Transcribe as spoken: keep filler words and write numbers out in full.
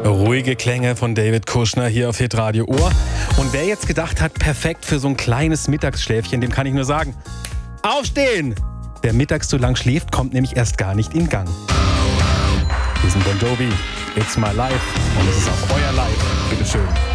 Ruhige Klänge von David Kushner hier auf Hitradio Ohr. Und wer jetzt gedacht hat, perfekt für so ein kleines Mittagsschläfchen, dem kann ich nur sagen, aufstehen! Wer mittags zu lang schläft, kommt nämlich erst gar nicht in Gang. Wir sind Bon Jovi, It's My Life und es ist auch euer Life. Bitteschön.